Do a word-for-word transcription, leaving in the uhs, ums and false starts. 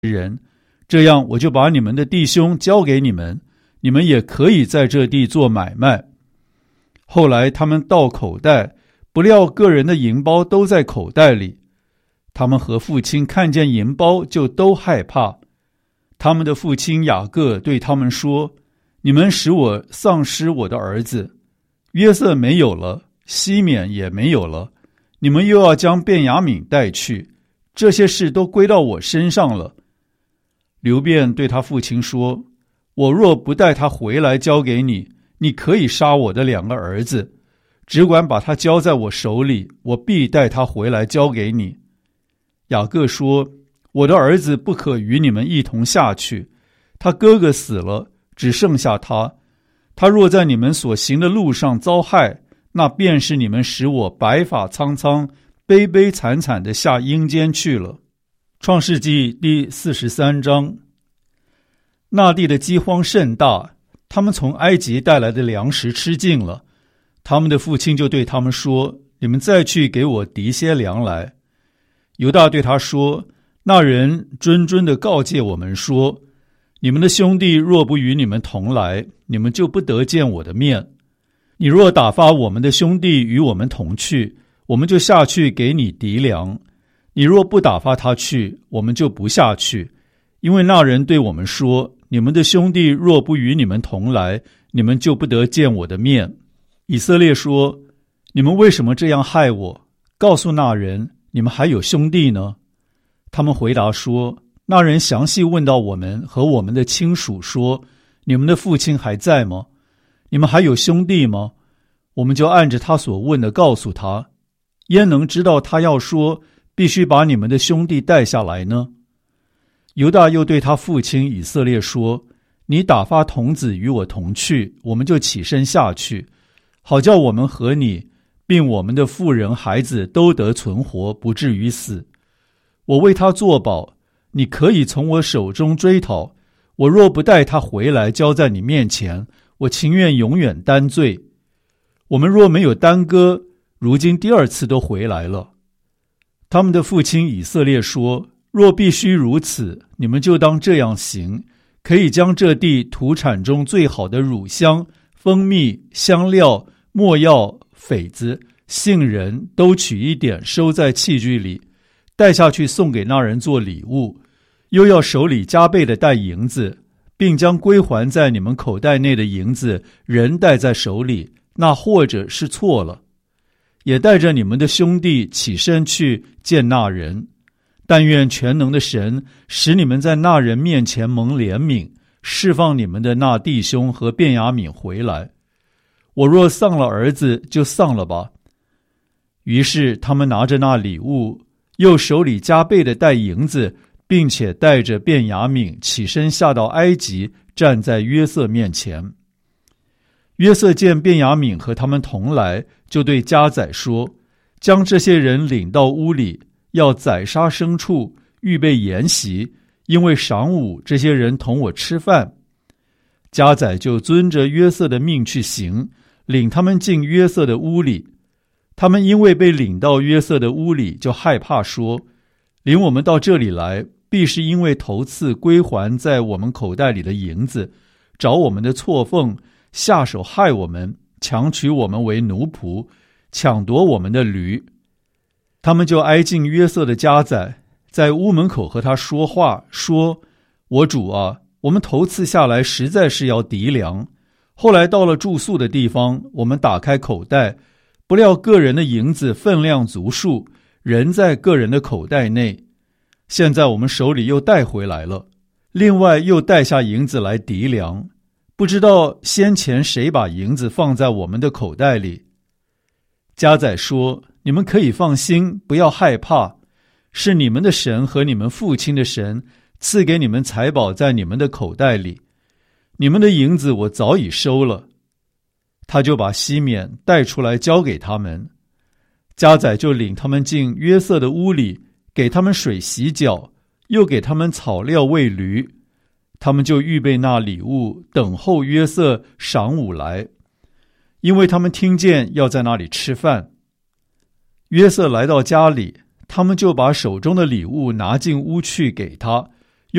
人，这样我就把你们的弟兄交给你们，你们也可以在这地做买卖。后来他们倒口袋，不料个人的银包都在口袋里。他们和父亲看见银包，就都害怕。他们的父亲雅各对他们说：你们使我丧失我的儿子，约瑟没有了，西缅也没有了，你们又要将便雅悯带去，这些事都归到我身上了。流便对他父亲说：我若不带他回来交给你，你可以杀我的两个儿子，只管把他交在我手里，我必带他回来交给你。雅各说：我的儿子不可与你们一同下去，他哥哥死了，只剩下他，他若在你们所行的路上遭害，那便是你们使我白发苍苍、悲悲惨惨地下阴间去了。创世纪第四十三章。那地的饥荒甚大，他们从埃及带来的粮食吃尽了，他们的父亲就对他们说：你们再去给我籴些粮来。犹大对他说：那人谆谆地告诫我们说，你们的兄弟若不与你们同来，你们就不得见我的面。你若打发我们的兄弟与我们同去，我们就下去给你籴粮；你若不打发他去，我们就不下去。因为那人对我们说，你们的兄弟若不与你们同来，你们就不得见我的面。以色列说：你们为什么这样害我？告诉那人，你们还有兄弟呢？他们回答说：那人详细问到我们和我们的亲属说，你们的父亲还在吗？你们还有兄弟吗？我们就按着他所问的告诉他。焉能知道他要说必须把你们的兄弟带下来呢？犹大又对他父亲以色列说：你打发童子与我同去，我们就起身下去，好叫我们和你并我们的妇人孩子都得存活，不至于死。我为他作保，你可以从我手中追讨，我若不带他回来交在你面前，我情愿永远担罪。我们若没有耽搁，如今第二次都回来了。他们的父亲以色列说：若必须如此，你们就当这样行，可以将这地土产中最好的乳香、蜂蜜、香料、没药、榧子、杏仁都取一点，收在器具里，带下去送给那人做礼物，又要手里加倍的带银子，并将归还在你们口袋内的银子人带在手里，那或者是错了。也带着你们的兄弟起身去见那人。但愿全能的神使你们在那人面前蒙怜悯，释放你们的那弟兄和便雅悯回来。我若丧了儿子，就丧了吧。于是他们拿着那礼物，又手里加倍的带银子，并且带着便雅悯起身下到埃及，站在约瑟面前。约瑟见便雅悯和他们同来，就对家宰说：将这些人领到屋里，要宰杀牲畜，预备筵席，因为晌午这些人同我吃饭。家宰就遵着约瑟的命去行，领他们进约瑟的屋里。他们因为被领到约瑟的屋里，就害怕说：领我们到这里来，必是因为头次归还在我们口袋里的银子，找我们的错缝，下手害我们，强取我们为奴仆，抢夺我们的驴。他们就挨近约瑟的家宰，在屋门口和他说话，说：我主啊，我们头次下来实在是要籴粮，后来到了住宿的地方，我们打开口袋，不料个人的银子分量足数，人在个人的口袋内。现在我们手里又带回来了，另外又带下银子来籴粮，不知道先前谁把银子放在我们的口袋里。家宰说：你们可以放心，不要害怕，是你们的神和你们父亲的神赐给你们财宝在你们的口袋里，你们的银子我早已收了。他就把西缅带出来交给他们。家宰就领他们进约瑟的屋里，给他们水洗脚，又给他们草料喂驴。他们就预备那礼物，等候约瑟晌午来，因为他们听见要在那里吃饭。约瑟来到家里，他们就把手中的礼物拿进屋去给他，